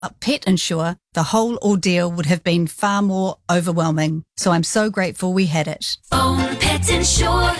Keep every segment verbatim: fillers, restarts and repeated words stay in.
At Pet Insure, the whole ordeal would have been far more overwhelming. So I'm so grateful we had it. Phone Pet Insure.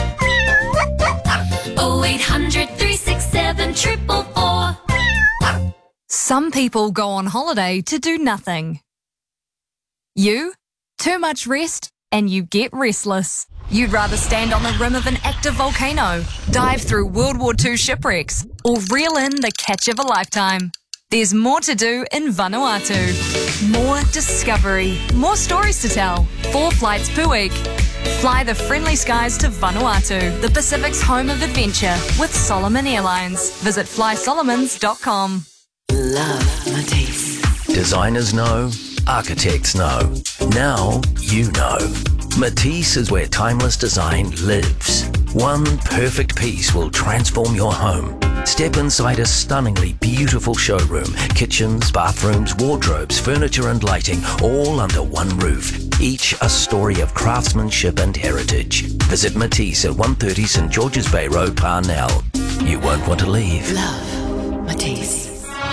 oh eight hundred, three six seven, four four four. Some people go on holiday to do nothing. You? Too much rest and you get restless. You'd rather stand on the rim of an active volcano, dive through World War Two shipwrecks, or reel in the catch of a lifetime. There's more to do in Vanuatu. More discovery, more stories to tell. Four flights per week. Fly the friendly skies to Vanuatu, the Pacific's home of adventure, with Solomon Airlines. Visit fly solomons dot com. Love Matisse. Designers know, architects know. Now you know. Matisse is where timeless design lives. One perfect piece will transform your home. Step inside a stunningly beautiful showroom. Kitchens, bathrooms, wardrobes, furniture and lighting, all under one roof. Each a story of craftsmanship and heritage. Visit Matisse at one thirty St George's Bay Road, Parnell. You won't want to leave. Love Matisse.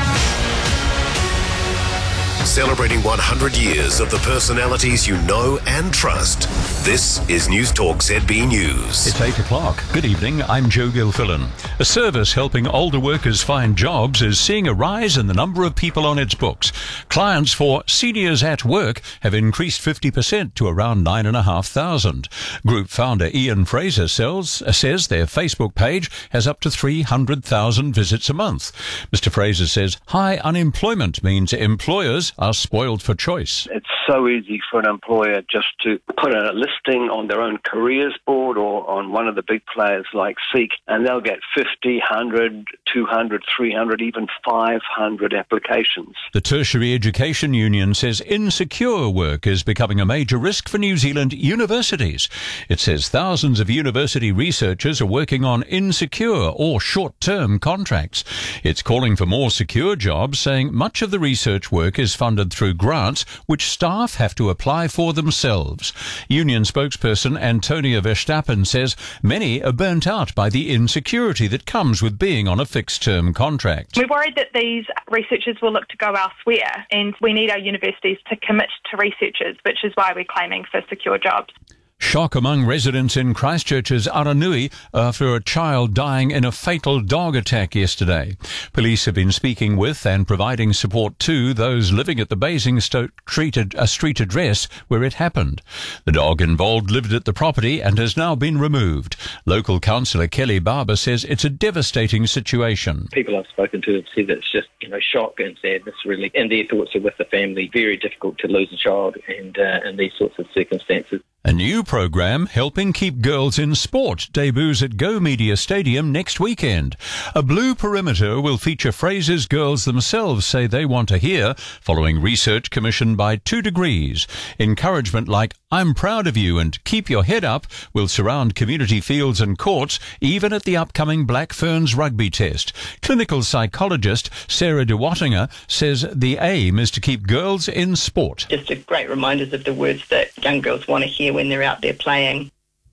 Celebrating one hundred years of the personalities you know and trust. This is News Talk Z B News. It's eight o'clock. Good evening, I'm Joe Gilfillan. A service helping older workers find jobs is seeing a rise in the number of people on its books. Clients for Seniors at Work have increased fifty percent to around nine thousand five hundred. Group founder Ian Fraser sells, says their Facebook page has up to three hundred thousand visits a month. Mister Fraser says high unemployment means employers are spoiled for choice. It's so easy for an employer just to put a listing on their own careers board or on one of the big players like Seek, and they'll get fifty, one hundred, two hundred, three hundred, even five hundred applications. The Tertiary Education Union says insecure work is becoming a major risk for New Zealand universities. It says thousands of university researchers are working on insecure or short-term contracts. It's calling for more secure jobs, saying much of the research work is funded through grants which staff have to apply for themselves. Union spokesperson Antonia Verstappen says many are burnt out by the insecurity that comes with being on a fixed-term contract. We're worried that these researchers will look to go elsewhere, and we need our universities to commit to researchers, which is why we're claiming for secure jobs. Shock among residents in Christchurch's Aranui after a child dying in a fatal dog attack yesterday. Police have been speaking with and providing support to those living at the Basingstoke street, a street address where it happened. The dog involved lived at the property and has now been removed. Local councillor Kelly Barber says it's a devastating situation. People I've spoken to have said it's just, you know, shock and sadness really, and their thoughts are with the family. Very difficult to lose a child and uh, in these sorts of circumstances. A new program helping keep girls in sport debuts at Go Media Stadium next weekend. A blue perimeter will feature phrases girls themselves say they want to hear, following research commissioned by Two Degrees. Encouragement like, I'm proud of you and keep your head up will surround community fields and courts, even at the upcoming Black Ferns rugby test. Clinical psychologist Sarah De Wattinger says the aim is to keep girls in sport. Just a great reminders of the words that young girls want to hear when they're out there playing.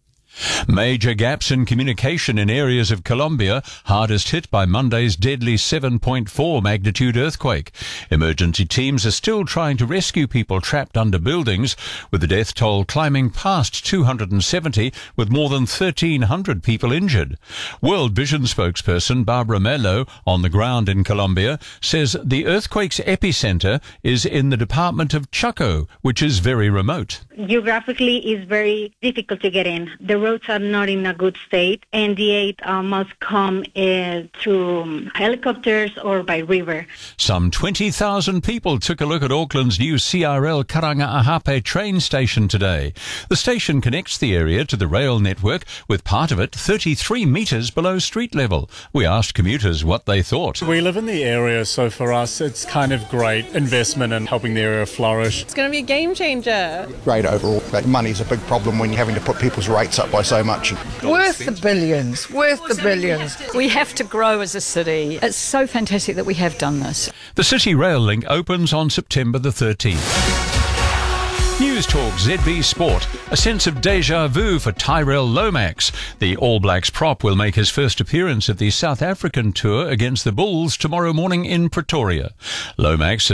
Major gaps in communication in areas of Colombia hardest hit by Monday's deadly seven point four magnitude earthquake. Emergency teams are still trying to rescue people trapped under buildings, with the death toll climbing past two hundred seventy, with more than thirteen hundred people injured. World Vision spokesperson Barbara Mello, on the ground in Colombia, says the earthquake's epicenter is in the department of Chaco, which is very remote. Geographically, it's very difficult to get in. The roads are not in a good state, and the aid uh, must come uh, through helicopters or by river. Some twenty thousand people took a look at Auckland's new C R L Karanga-Ahape train station today. The station connects the area to the rail network, with part of it thirty-three metres below street level. We asked commuters what they thought. We live in the area, so for us it's kind of great investment in helping the area flourish. It's going to be a game changer. Great overall, but money's a big problem when you're having to put people's rates up by so much. Worth the billions, worth the billions. We have to grow as a city. It's so fantastic that we have done this. The City Rail link opens on September the thirteenth. News Talk Z B Sport. A sense of deja vu for Tyrell Lomax. The All Blacks prop will make his first appearance at the South African tour against the Bulls tomorrow morning in Pretoria. Lomax